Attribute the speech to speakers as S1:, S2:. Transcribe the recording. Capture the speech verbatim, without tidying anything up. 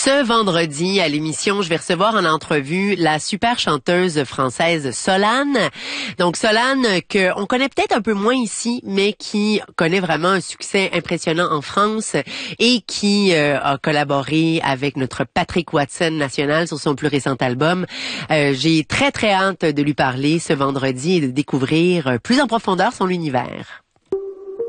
S1: Ce vendredi, à l'émission, je vais recevoir en entrevue la super chanteuse française Solane. Donc Solane, que on connaît peut-être un peu moins ici, mais qui connaît vraiment un succès impressionnant en France et qui euh, a collaboré avec notre Patrick Watson national sur son plus récent album. Euh, j'ai très très hâte de lui parler ce vendredi et de découvrir plus en profondeur son univers.